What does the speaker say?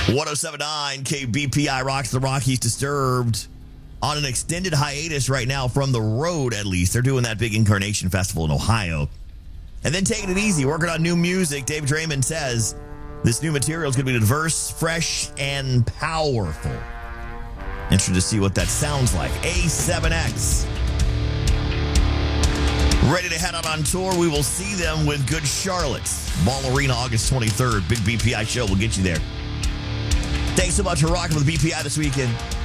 1079 KBPI rocks the Rockies. Disturbed on an extended hiatus right now from the road, at least. They're doing that big Incarnation Festival in Ohio. And then taking it easy, working on new music. Dave Draymond says this new material is going to be diverse, fresh, and powerful. Interested to see what that sounds like. A7X. Ready to head out on tour. We will see them with Good Charlotte. Ball Arena, August 23rd. Big BPI show. We'll get you there. Thanks so much for rocking with BPI this weekend.